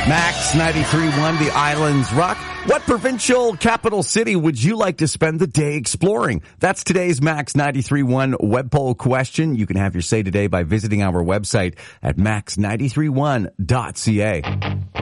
Max 93.1, the Islands Rock. What provincial capital city would you like to spend the day exploring? That's today's Max 93.1 web poll question. You can have your say today by visiting our website at max931.ca.